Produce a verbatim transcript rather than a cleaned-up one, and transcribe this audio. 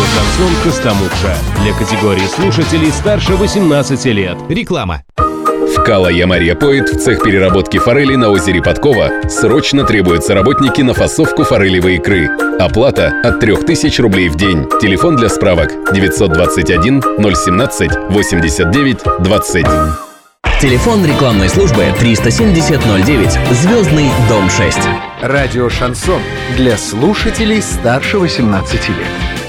Шансон Костомукша. Для категории слушателей старше восемнадцати лет. Реклама. В Кала-Ямарья Поинт в цех переработки форели на озере Подкова срочно требуются работники на фасовку форелевой икры. Оплата от трех тысяч рублей в день. Телефон для справок девятьсот двадцать один ноль семнадцать восемьдесят девять двадцать. Телефон рекламной службы триста семьдесят ноль девять. Звездный дом шесть. Радио «Шансон» для слушателей старше восемнадцати лет.